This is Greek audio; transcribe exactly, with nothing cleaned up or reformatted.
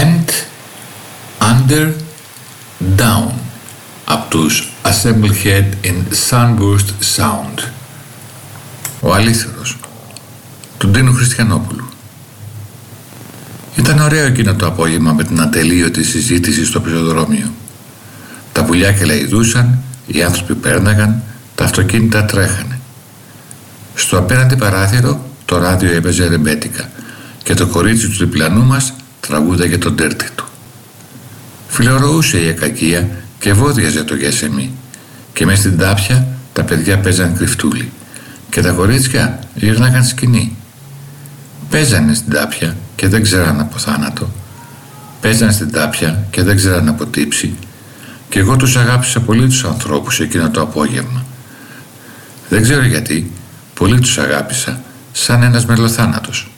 Bent Under Down από τους Assemble Head in Sunburst Sound. Ο Αλήθερος του Ντίνου Χριστιανόπουλου. Ήταν ωραίο εκείνο το απόγευμα με την ατελείωτη συζήτηση στο πεζοδρόμιο. Τα πουλιά κελαϊδούσαν, οι άνθρωποι πέρναγαν, τα αυτοκίνητα τρέχανε. Στο απέναντι παράθυρο το ράδιο έπαιζε ρεμπέτικα και το κορίτσι του διπλανού μας τραγούδαγε τον τέρτη του. Φιλορωούσε η εκακία και βόδιαζε το γεσεμί και μες στην τάπια τα παιδιά παίζαν κρυφτούλι και τα κορίτσια γυρνάγαν σκηνή. Παίζανε στην τάπια και δεν ξέραν από θάνατο. Παίζανε στην τάπια και δεν ξέραν από τύψη. Και εγώ τους αγάπησα πολύ τους ανθρώπους εκείνο το απόγευμα. Δεν ξέρω γιατί, πολύ τους αγάπησα σαν ένας μελοθάνατος.